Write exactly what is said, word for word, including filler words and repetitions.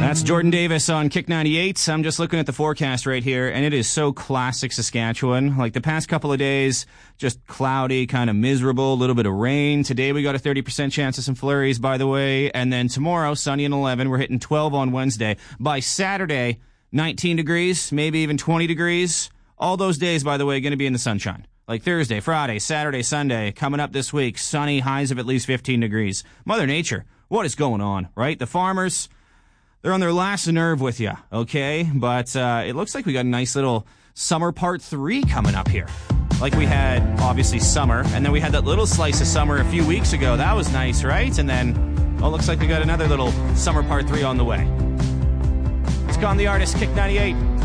That's Jordan Davis on Kick ninety-eight. I'm just looking at the forecast right here, and it is so classic Saskatchewan. Like the past couple of days, just cloudy, kind of miserable, a little bit of rain. Today we got a thirty percent chance of some flurries, by the way. And then tomorrow, sunny and eleven. We're hitting twelve on Wednesday. By Saturday, nineteen degrees, maybe even twenty degrees. All those days, by the way, going to be in the sunshine. Like Thursday, Friday, Saturday, Sunday, coming up this week, sunny, highs of at least fifteen degrees. Mother Nature, what is going on, right? The farmers, they're on their last nerve with you, okay? But uh, it looks like we got a nice little summer part three coming up here. Like we had, obviously, summer, and then we had that little slice of summer a few weeks ago. That was nice, right? And then, oh, looks like we got another little summer part three on the way. It's gone the artist, Kick ninety-eight.